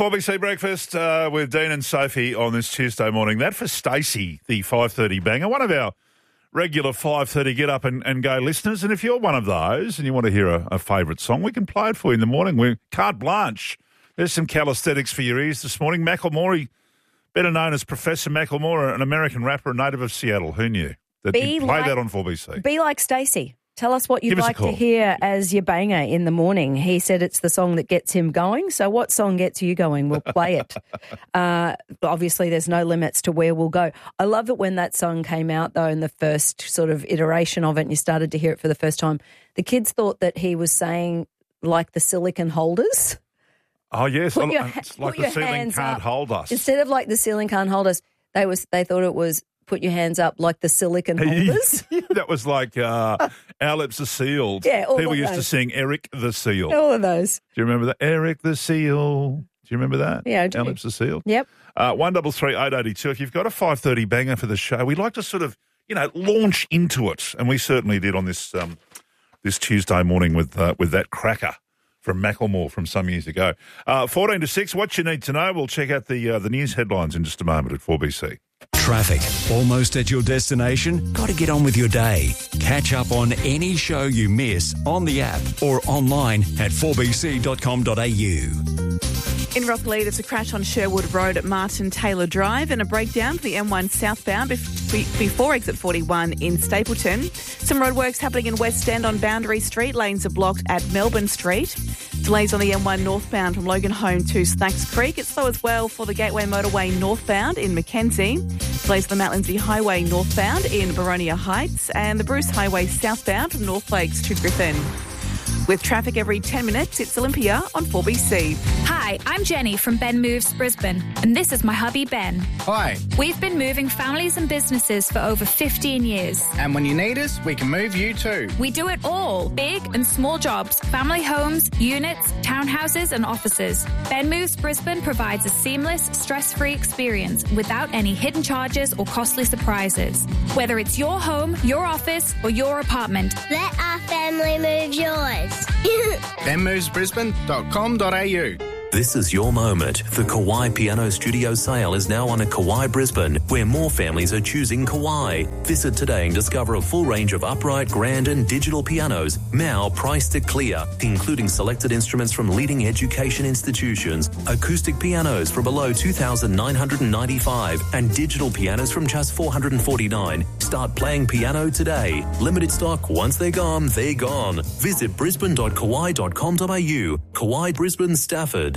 4BC Breakfast with Dean and Sophie on this Tuesday morning. That for Stacey, the 5:30 banger, one of our regular 5:30 get up and go listeners. And if you're one of those and you want to hear a favourite song, we can play it for you in the morning. We're carte blanche. There's some calisthenics for your ears this morning. Macklemore, better known as Professor Macklemore, an American rapper, a native of Seattle. Who knew? That he'd play that on 4BC. Be like Stacey. Tell us what you'd like to hear as your banger in the morning. He said it's the song that gets him going. So what song gets you going? We'll play it. Obviously, there's no limits to where we'll go. I love it when that song came out, though, in the first sort of iteration of it, and you started to hear it for the first time. The kids thought that he was saying like the silicon holders. Oh, yes. It's like the ceiling can't hold us. Instead of like the ceiling can't hold us, they thought it was put your hands up like the silicon holders. That was like Our Lips Are Sealed. Yeah, all People of used to those. sing Eric the Seal. All of those. Do you remember that? Eric the Seal. Do you remember that? Yeah, I do. Our Lips Are Sealed. Yep. 133 882. If you've got a 5:30 banger for the show, we'd like to sort of, launch into it. And we certainly did on this this Tuesday morning with that cracker from Macklemore from some years ago. 14 to 6, what you need to know. We'll check out the news headlines in just a moment at 4BC. Traffic. Almost at your destination? Got to get on with your day. Catch up on any show you miss on the app or online at 4bc.com.au. In Rocklea, there's a crash on Sherwood Road at Martin Taylor Drive and a breakdown for the M1 southbound before exit 41 in Stapleton. Some roadworks happening in West End on Boundary Street. Lanes are blocked at Melbourne Street. Delays on the M1 northbound from Logan Home to Snacks Creek. It's slow as well for the Gateway Motorway northbound in Mackenzie. Delays on the Mount Lindsay Highway northbound in Baronia Heights and the Bruce Highway southbound from North Lakes to Griffin. With traffic every 10 minutes, it's Olympia on 4BC. Hi, I'm Jenny from Ben Moves Brisbane, and this is my hubby Ben. Hi. We've been moving families and businesses for over 15 years. And when you need us, we can move you too. We do it all, big and small jobs, family homes, units, townhouses and offices. Ben Moves Brisbane provides a seamless, stress-free experience without any hidden charges or costly surprises. Whether it's your home, your office or your apartment. Let our family move yours. benmovesbrisbane.com.au. This is your moment. The Kauai Piano Studio sale is now on at Kauai Brisbane, where more families are choosing Kauai. Visit today and discover a full range of upright, grand and digital pianos, now priced at clear, including selected instruments from leading education institutions, acoustic pianos for below $2,995 and digital pianos from just $449. Start playing piano today. Limited stock. Once they're gone, they're gone. Visit brisbane.kauai.com.au. Kauai Brisbane Stafford.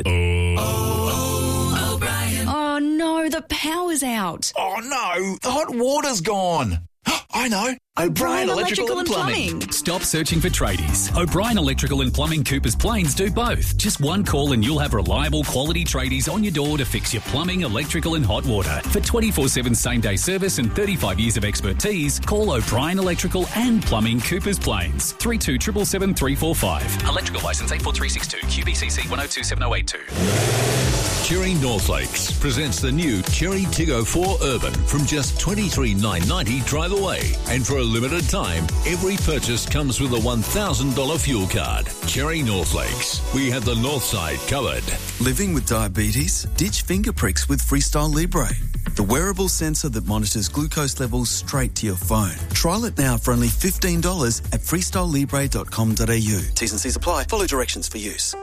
Oh no, the power's out. Oh no, the hot water's gone. I know. O'Brien Electrical and Plumbing. Stop searching for tradies. O'Brien Electrical and Plumbing Coopers Plains do both. Just one call and you'll have reliable quality tradies on your door to fix your plumbing, electrical and hot water. For 24/7 same-day service and 35 years of expertise, call O'Brien Electrical and Plumbing Coopers Plains. 3277 345. Electrical licence 84362 QBCC 102782. Cherry North Lakes presents the new Cherry Tiggo 4 Urban from just $23,990 drive away. And for a limited time, every purchase comes with a $1,000 fuel card. Cherry North Lakes. We have the north side covered. Living with diabetes? Ditch finger pricks with Freestyle Libre. The wearable sensor that monitors glucose levels straight to your phone. Trial it now for only $15 at freestylelibre.com.au. T's and C's apply. Follow directions for use.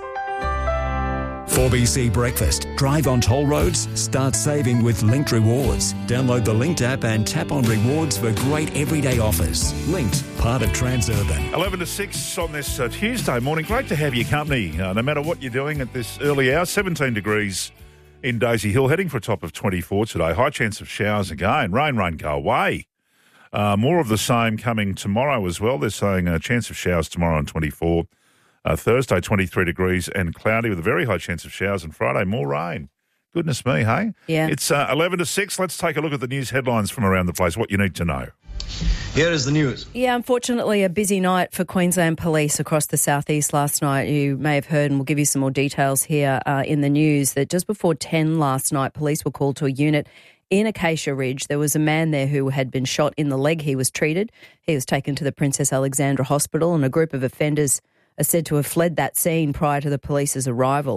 4BC Breakfast. Drive on toll roads? Start saving with Linked Rewards. Download the Linked app and tap on rewards for great everyday offers. Linked, part of Transurban. 11 to 6 on this Tuesday morning. Great to have your company, no matter what you're doing at this early hour. 17 degrees in Daisy Hill, heading for a top of 24 today. High chance of showers again. Rain, go away. More of the same coming tomorrow as well. They're saying a chance of showers tomorrow on 24. Thursday, 23 degrees and cloudy with a very high chance of showers. And Friday, more rain. Goodness me, hey? Yeah. It's 11 to 6. Let's take a look at the news headlines from around the place, what you need to know. Here is the news. Yeah, unfortunately, a busy night for Queensland Police across the southeast last night. You may have heard, and we'll give you some more details here in the news, that just before 10 last night, police were called to a unit in Acacia Ridge. There was a man there who had been shot in the leg. He was treated. He was taken to the Princess Alexandra Hospital, and a group of offenders are said to have fled that scene prior to the police's arrival.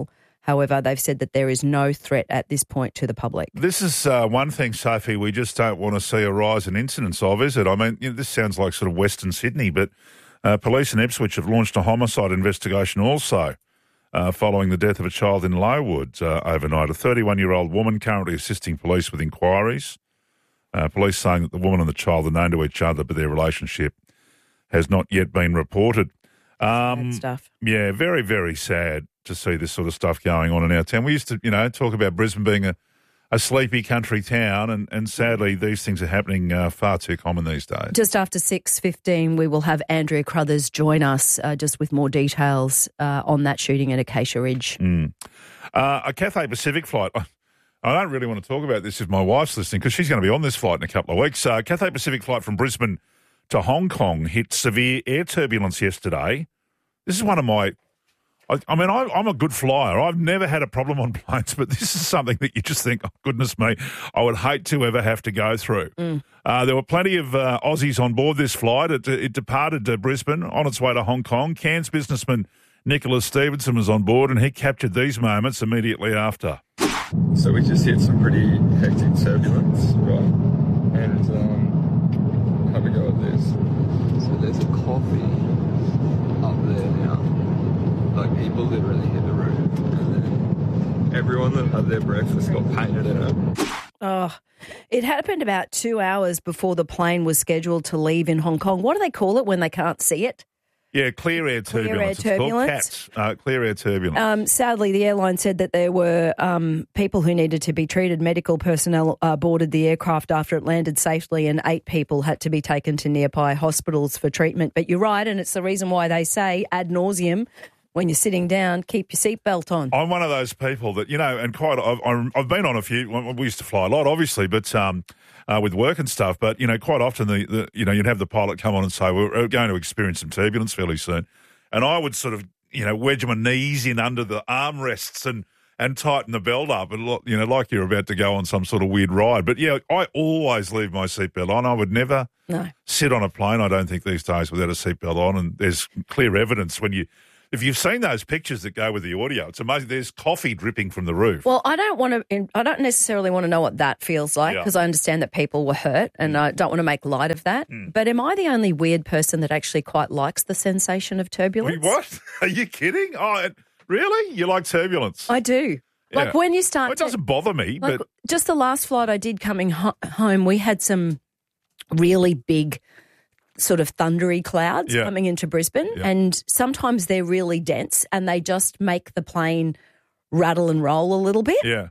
However, they've said that there is no threat at this point to the public. This is one thing, Sophie, we just don't want to see a rise in incidents of, is it? I mean, this sounds like sort of Western Sydney, but police in Ipswich have launched a homicide investigation also following the death of a child in Lowood overnight. A 31-year-old woman currently assisting police with inquiries. Police saying that the woman and the child are known to each other, but their relationship has not yet been reported. Sad stuff. Yeah, very, very sad to see this sort of stuff going on in our town. We used to, talk about Brisbane being a sleepy country town, and sadly these things are happening far too common these days. Just after 6:15, we will have Andrea Crothers join us just with more details on that shooting at Acacia Ridge. A Cathay Pacific flight. I don't really want to talk about this if my wife's listening because she's going to be on this flight in a couple of weeks. Cathay Pacific flight from Brisbane to Hong Kong hit severe air turbulence yesterday. This is one of my... I'm a good flyer. I've never had a problem on planes, but this is something that you just think, oh, goodness me, I would hate to ever have to go through. There were plenty of Aussies on board this flight. It departed to Brisbane on its way to Hong Kong. Cairns businessman Nicholas Stevenson was on board, and he captured these moments immediately after. So we just hit some pretty hectic turbulence, right? And have a go at this. So there's a coffee up there now. Like, people literally hit the roof, and then everyone that had their breakfast got painted in it. Oh, it happened about 2 hours before the plane was scheduled to leave in Hong Kong. What do they call it when they can't see it? Yeah, clear air turbulence. It's called CATS, clear air turbulence. Sadly, the airline said that there were people who needed to be treated. Medical personnel boarded the aircraft after it landed safely, and 8 people had to be taken to nearby hospitals for treatment. But you're right, and it's the reason why they say ad nauseum, when you're sitting down, keep your seatbelt on. I'm one of those people that, and I've been on a few. We used to fly a lot, obviously, but with work and stuff. But, quite often, you'd have the pilot come on and say, we're going to experience some turbulence fairly soon. And I would sort of, wedge my knees in under the armrests and tighten the belt up, and like you're about to go on some sort of weird ride. But, yeah, I always leave my seatbelt on. I would never sit on a plane, I don't think, these days without a seatbelt on. And there's clear evidence if you've seen those pictures that go with the audio, it's amazing. There's coffee dripping from the roof. Well, I don't necessarily want to know what that feels like because I understand that people were hurt and I don't want to make light of that. But am I the only weird person that actually quite likes the sensation of turbulence? Wait, what? Are you kidding? Oh, really? You like turbulence? I do. Yeah. Like when you start... It doesn't bother me, but... Just the last flight I did coming home, we had some really big... sort of thundery clouds coming into Brisbane, and sometimes they're really dense and they just make the plane rattle and roll a little bit. Yeah.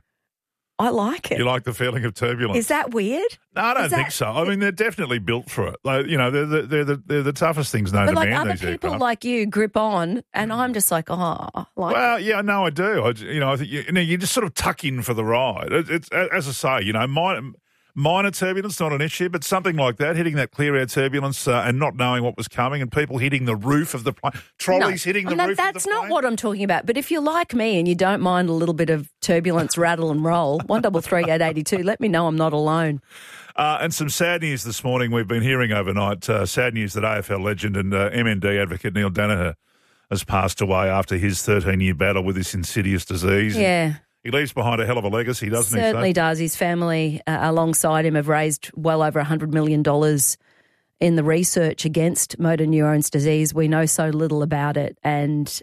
I like it. You like the feeling of turbulence? Is that weird? No, I don't think so. I mean, they're definitely built for it. Like, they're the toughest things known to man. But other people like you grip on, and I'm just like, well, yeah, no, I do. I think you just sort of tuck in for the ride. It's as I say, minor turbulence, not an issue, but something like that, hitting that clear air turbulence and not knowing what was coming, and people hitting the roof of the plane, trolleys hitting the roof of the plane. That's not what I'm talking about. But if you're like me and you don't mind a little bit of turbulence, rattle and roll, 133-882, let me know I'm not alone. And some sad news this morning we've been hearing overnight. Sad news that AFL legend and MND advocate Neil Danaher has passed away after his 13-year battle with this insidious disease. Yeah. He leaves behind a hell of a legacy, doesn't he? Certainly does. His family, alongside him, have raised well over $100 million in the research against motor neurones disease. We know so little about it, and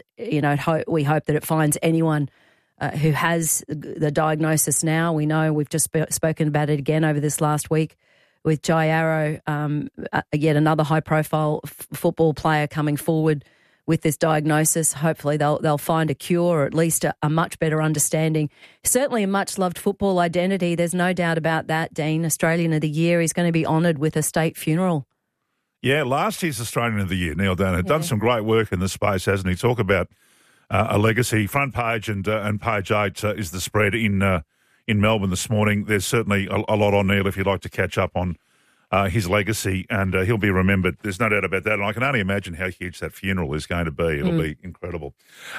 we hope that it finds anyone who has the diagnosis now. We know we've just spoken about it again over this last week with Jai Arrow, yet another high-profile football player coming forward with this diagnosis. Hopefully they'll find a cure, or at least a much better understanding. Certainly a much-loved football identity. There's no doubt about that, Dean. Australian of the Year. He's going to be honoured with a state funeral. Yeah, last year's Australian of the Year, Neil Danaher, done some great work in this space, hasn't he? Talk about a legacy. Front page and page 8 is the spread in Melbourne this morning. There's certainly a lot on Neil if you'd like to catch up on his legacy, and he'll be remembered. There's no doubt about that, and I can only imagine how huge that funeral is going to be. It'll be incredible.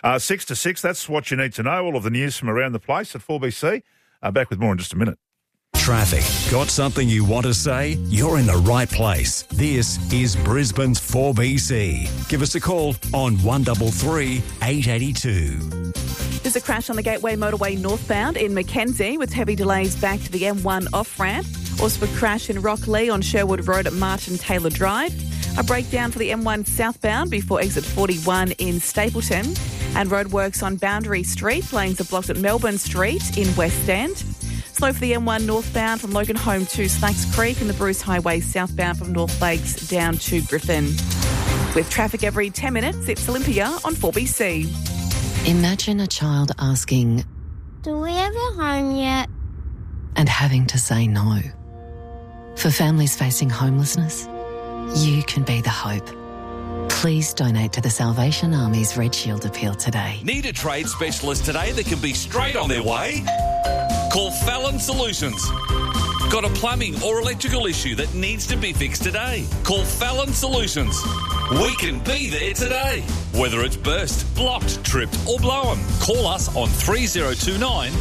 6 to 6, that's what you need to know. All of the news from around the place at 4BC. Back with more in just a minute. Traffic. Got something you want to say? You're in the right place. This is Brisbane's 4BC. Give us a call on 133 882. There's a crash on the Gateway Motorway northbound in Mackenzie with heavy delays back to the M1 off-ramp. Also a crash in Rockley on Sherwood Road at Martin Taylor Drive. A breakdown for the M1 southbound before exit 41 in Stapleton. And roadworks on Boundary Street. Lanes are blocked at Melbourne Street in West End. Slow for the M1 northbound from Loganholme to Slacks Creek and the Bruce Highway southbound from North Lakes down to Griffin. With traffic every 10 minutes, it's Olympia on 4BC. Imagine a child asking, "Do we have a home yet?" and having to say no. For families facing homelessness, you can be the hope. Please donate to the Salvation Army's Red Shield appeal today. Need a trade specialist today that can be straight on their way? Call Fallon Solutions. Got a plumbing or electrical issue that needs to be fixed today? Call Fallon Solutions. We can be there today. Whether it's burst, blocked, tripped or blown, call us on 3029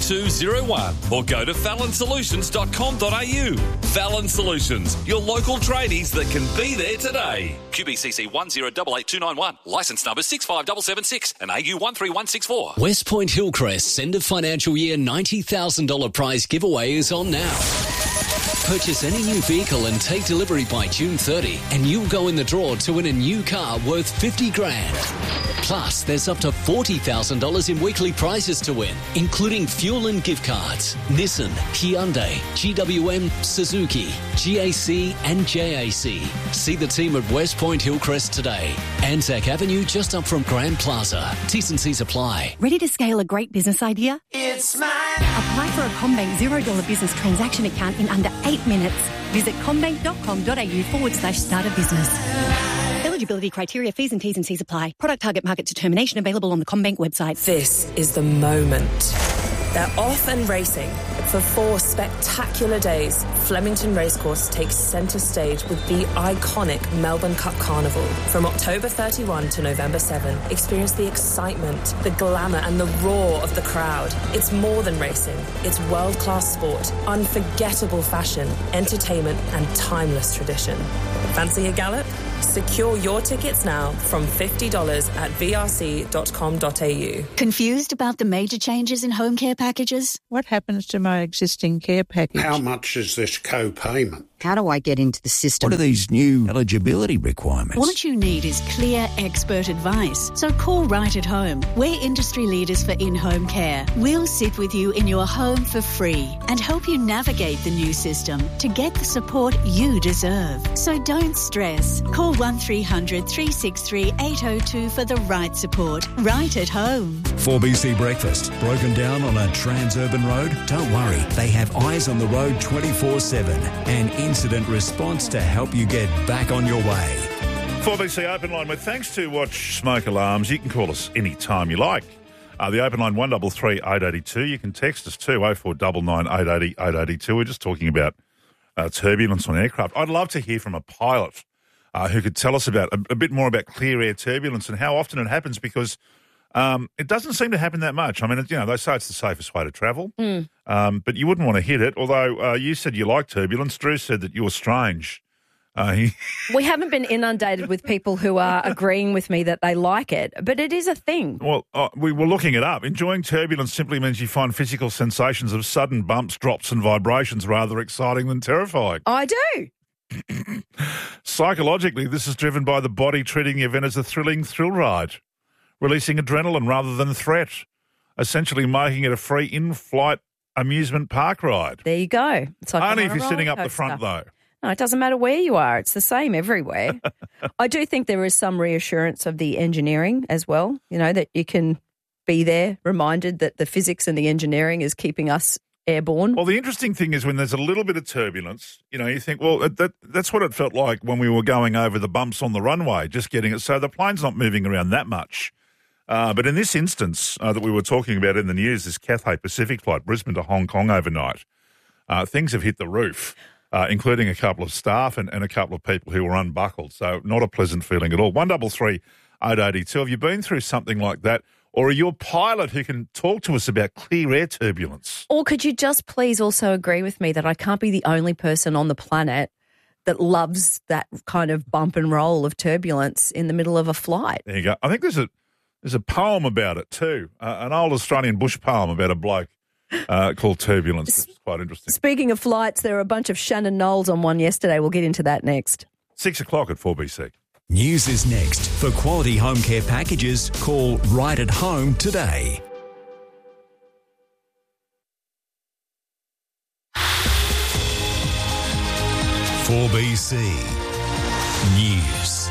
3201 or go to fallonsolutions.com.au. Fallon Solutions, your local tradies that can be there today. QBCC 1088291, licence number 65776 and AU 13164. West Point Hillcrest End of Financial Year $90,000 prize giveaway is on now. Purchase any new vehicle and take delivery by June 30 and you'll go in the draw to win a new car worth $50,000. Plus, there's up to $40,000 in weekly prizes to win, including fuel and gift cards. Nissan, Hyundai, GWM, Suzuki, GAC and JAC. See the team at West Point Hillcrest today. Anzac Avenue just up from Grand Plaza. T's and C's apply. Ready to scale a great business idea? It's mine. Apply for a CommBank $0 business transaction account in under 8 minutes. Visit commbank.com.au/start a business. Eligibility criteria, fees and T's and C's apply. Product target market determination available on the CommBank website. This is the moment. They're off and racing. For 4 spectacular days, Flemington Racecourse takes centre stage with the iconic Melbourne Cup Carnival. From October 31 to November 7, experience the excitement, the glamour and the roar of the crowd. It's more than racing. It's world-class sport, unforgettable fashion, entertainment and timeless tradition. Fancy a gallop? Secure your tickets now from $50 at vrc.com.au. Confused about the major changes in home care packages? What happens to my existing care package? How much is this co-payment? How do I get into the system? What are these new eligibility requirements? What you need is clear expert advice. So call Right at Home. We're industry leaders for in-home care. We'll sit with you in your home for free and help you navigate the new system to get the support you deserve. So don't stress. Call 1300 363 802 for the right support. Right at Home. 4BC Breakfast. Broken down on a transurban road? Don't worry. They have eyes on the road 24/7 and incident response to help you get back on your way. 4BC Open Line with thanks to Watch Smoke Alarms. You can call us any time you like. The Open Line 133 882. You can text us too 0499 880 882. We're just talking about turbulence on aircraft. I'd love to hear from a pilot who could tell us about a bit more about clear air turbulence and how often it happens, because it doesn't seem to happen that much. I mean, they say it's the safest way to travel, but you wouldn't want to hit it. Although you said you like turbulence. Drew said that you're strange. We haven't been inundated with people who are agreeing with me that they like it, but it is a thing. Well, we were looking it up. Enjoying turbulence simply means you find physical sensations of sudden bumps, drops and vibrations rather exciting than terrifying. I do. Psychologically, this is driven by the body treating the event as a thrilling thrill ride, releasing adrenaline rather than threat, essentially making it a free in-flight amusement park ride. There you go. It's like only if you're sitting up the front, though. No, it doesn't matter where you are. It's the same everywhere. I do think there is some reassurance of the engineering as well, that you can be there reminded that the physics and the engineering is keeping us airborne. Well, the interesting thing is when there's a little bit of turbulence, you think, well, that's what it felt like when we were going over the bumps on the runway, just getting it. So the plane's not moving around that much. But in this instance that we were talking about in the news, this Cathay Pacific flight, Brisbane to Hong Kong overnight, things have hit the roof, including a couple of staff and a couple of people who were unbuckled. So not a pleasant feeling at all. 133 882. Have you been through something like that? Or are you a pilot who can talk to us about clear air turbulence? Or could you just please also agree with me that I can't be the only person on the planet that loves that kind of bump and roll of turbulence in the middle of a flight? There you go. I think there's a poem about it too, an old Australian bush poem about a bloke called Turbulence, which is quite interesting. Speaking of flights, there were a bunch of Shannon Knowles on one yesterday. We'll get into that next. 6 o'clock at 4BC. News is next. For quality home care packages, call Right at Home today. (4BC) News.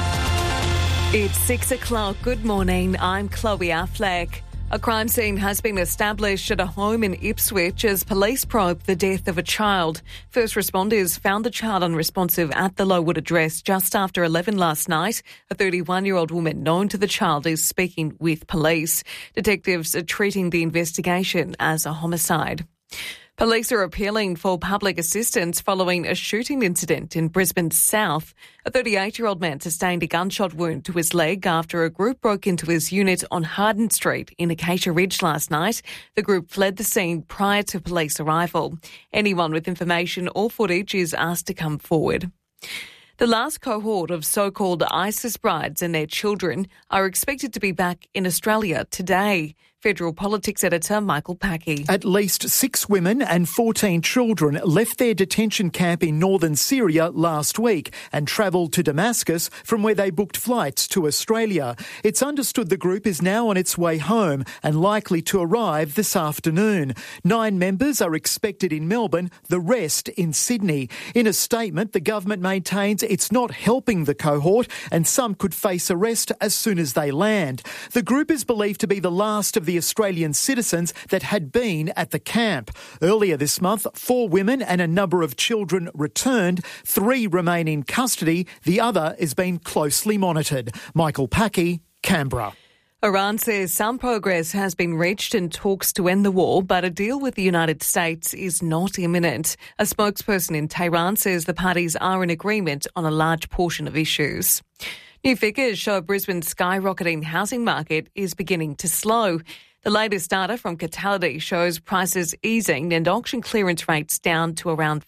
It's 6 o'clock. Good morning. I'm Chloe Affleck. A crime scene has been established at a home in Ipswich as police probe the death of a child. First responders found the child unresponsive at the Lowood address just after 11 last night. A 31-year-old woman known to the child is speaking with police. Detectives are treating the investigation as a homicide. Police are appealing for public assistance following a shooting incident in Brisbane South. A 38-year-old man sustained a gunshot wound to his leg after a group broke into his unit on Harden Street in Acacia Ridge last night. The group fled the scene prior to police arrival. Anyone with information or footage is asked to come forward. The last cohort of so-called ISIS brides and their children are expected to be back in Australia today. Federal Politics Editor Michael Packey. At least 6 women and 14 children left their detention camp in northern Syria last week and travelled to Damascus, from where they booked flights to Australia. It's understood the group is now on its way home and likely to arrive this afternoon. 9 members are expected in Melbourne, the rest in Sydney. In a statement, the government maintains it's not helping the cohort and some could face arrest as soon as they land. The group is believed to be the last of the Australian citizens that had been at the camp. Earlier this month, 4 women and a number of children returned. 3 remain in custody. The other is being closely monitored. Michael Packey, Canberra. Iran says some progress has been reached in talks to end the war, but a deal with the United States is not imminent. A spokesperson in Tehran says the parties are in agreement on a large portion of issues. New figures show Brisbane's skyrocketing housing market is beginning to slow. The latest data from Catality shows prices easing and auction clearance rates down to around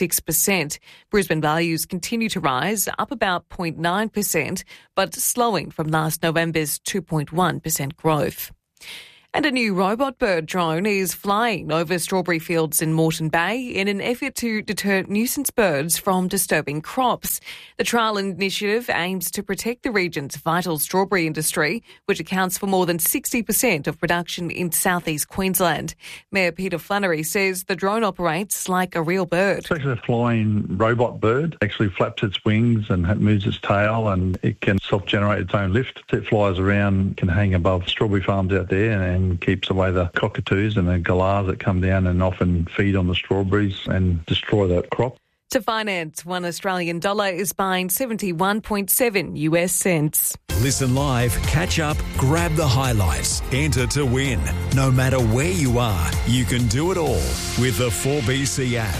46%. Brisbane values continue to rise, up about 0.9%, but slowing from last November's 2.1% growth. And a new robot bird drone is flying over strawberry fields in Moreton Bay in an effort to deter nuisance birds from disturbing crops. The trial initiative aims to protect the region's vital strawberry industry, which accounts for more than 60% of production in southeast Queensland. Mayor Peter Flannery says the drone operates like a real bird. It's actually a flying robot bird. It actually flaps its wings and moves its tail, and it can self-generate its own lift. It flies around, can hang above strawberry farms out there and keeps away the cockatoos and the galahs that come down and often feed on the strawberries and destroy that crop. To finance, $1 Australian is buying 71.7 US cents. Listen live, catch up, grab the highlights, enter to win. No matter where you are, you can do it all with the 4BC app.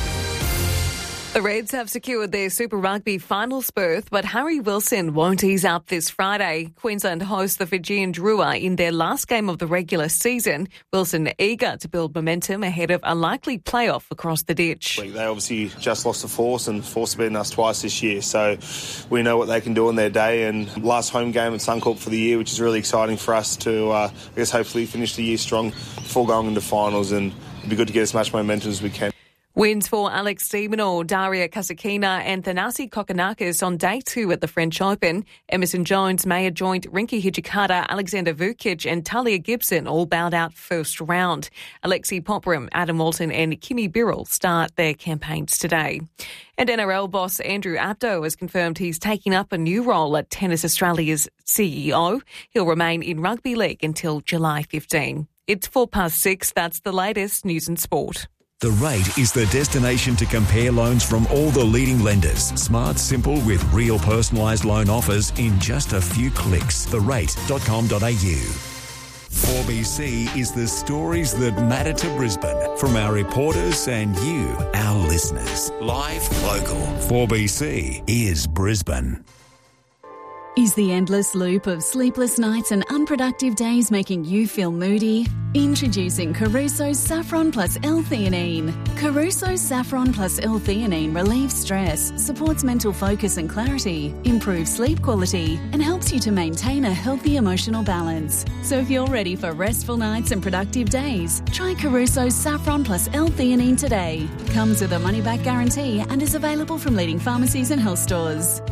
The Reds have secured their Super Rugby finals berth, but Harry Wilson won't ease up this Friday. Queensland host the Fijian Drua in their last game of the regular season. Wilson eager to build momentum ahead of a likely playoff across the ditch. They obviously just lost to Force, and Force have beaten us twice this year, so we know what they can do on their day. And last home game at Suncorp for the year, which is really exciting for us to, hopefully finish the year strong before going into finals, and it'd be good to get as much momentum as we can. Wins for Alex de Minaur, Daria Kasatkina and Thanasi Kokkinakis on day 2 at the French Open. Emerson Jones, Maya Joint, Rinky Hijikata, Alexander Vukic and Talia Gibson all bowed out first round. Alexei Popram, Adam Walton and Kimi Birrell start their campaigns today. And NRL boss Andrew Abdo has confirmed he's taking up a new role at Tennis Australia's CEO. He'll remain in rugby league until July 15. It's 6:04. That's the latest news and sport. The Rate is the destination to compare loans from all the leading lenders. Smart, simple, with real personalised loan offers in just a few clicks. therate.com.au. 4BC is the stories that matter to Brisbane from our reporters and you, our listeners. Live, local. 4BC is Brisbane. Is the endless loop of sleepless nights and unproductive days making you feel moody? Introducing Caruso's Saffron Plus L-theanine. Caruso's Saffron Plus L-theanine relieves stress, supports mental focus and clarity, improves sleep quality, and helps you to maintain a healthy emotional balance. So if you're ready for restful nights and productive days, try Caruso's Saffron Plus L-theanine today. Comes with a money-back guarantee and is available from leading pharmacies and health stores.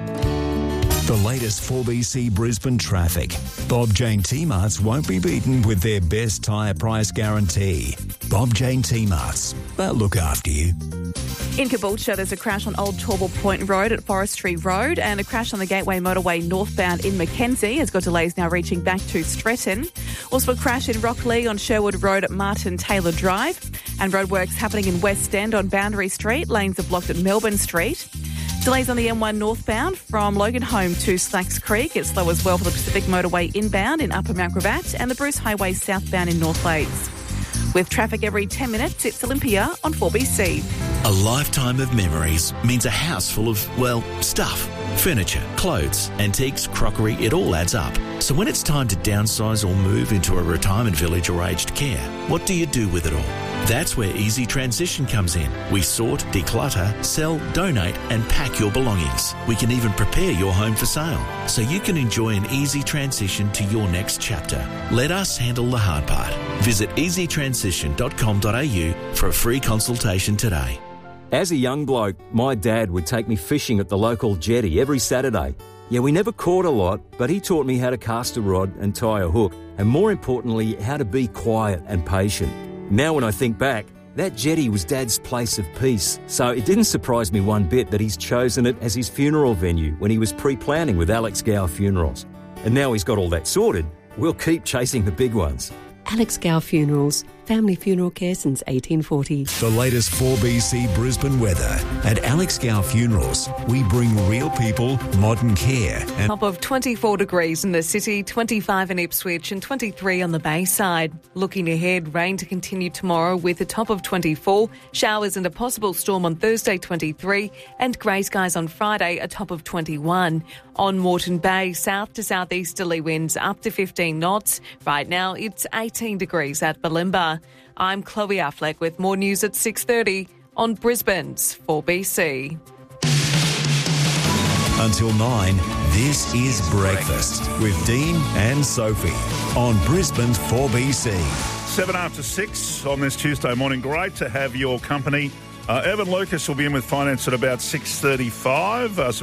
The latest 4BC Brisbane traffic. Bob Jane T-Marts won't be beaten with their best tyre price guarantee. Bob Jane T-Marts, they'll look after you. In Caboolture, there's a crash on Old Tauble Point Road at Forestry Road and a crash on the Gateway Motorway northbound in Mackenzie. Has got delays now reaching back to Stretton. Also a crash in Rocklea on Sherwood Road at Martin Taylor Drive. And roadworks happening in West End on Boundary Street. Lanes are blocked at Melbourne Street. Delays on the M1 northbound from Loganholme to Slacks Creek. It's slow as well for the Pacific Motorway inbound in Upper Mount Gravatt and the Bruce Highway southbound in North Lakes. With traffic every 10 minutes, it's Olympia on 4BC. A lifetime of memories means a house full of, well, stuff. Furniture, clothes, antiques, crockery, it all adds up. So when it's time to downsize or move into a retirement village or aged care, what do you do with it all? That's where Easy Transition comes in. We sort, declutter, sell, donate and pack your belongings. We can even prepare your home for sale so you can enjoy an easy transition to your next chapter. Let us handle the hard part. Visit easytransition.com.au for a free consultation today. As a young bloke, my dad would take me fishing at the local jetty every Saturday. Yeah, we never caught a lot, but he taught me how to cast a rod and tie a hook, and more importantly, how to be quiet and patient. Now when I think back, that jetty was Dad's place of peace, so it didn't surprise me one bit that he's chosen it as his funeral venue when he was pre-planning with Alex Gow Funerals. And now he's got all that sorted, we'll keep chasing the big ones. Alex Gow Funerals, family funeral care since 1840. The latest 4BC Brisbane weather. At Alex Gow Funerals, we bring real people, modern care. And top of 24 degrees in the city, 25 in Ipswich and 23 on the Bayside. Looking ahead, rain to continue tomorrow with a top of 24, showers and a possible storm on Thursday 23 and grey skies on Friday, a top of 21. On Moreton Bay, south to southeasterly winds up to 15 knots. Right now it's 18 degrees at Bulimba. I'm Chloe Affleck with more news at 6:30 on Brisbane's 4BC. Until 9, this is Breakfast with Dean and Sophie on Brisbane's 4BC. 7 after 6 on this Tuesday morning. Great to have your company. Evan Lucas will be in with finance at about 6:35. Some